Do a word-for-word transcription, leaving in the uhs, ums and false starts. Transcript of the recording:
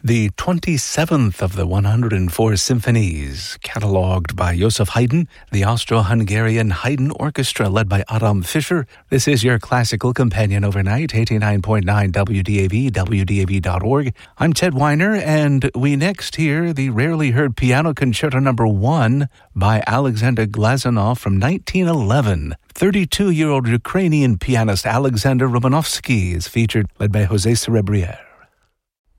the twenty-seventh of the one hundred four symphonies, catalogued by Joseph Haydn, the Austro-Hungarian Haydn Orchestra led by Adam Fischer. This is your classical companion overnight, eighty-nine point nine W D A V, W D A V dot org. I'm Ted Weiner, and we next hear the rarely heard Piano Concerto Number One by Alexander Glazunov from nineteen eleven. thirty-two-year-old Ukrainian pianist Alexander Romanovsky is featured, led by José Cerebrier.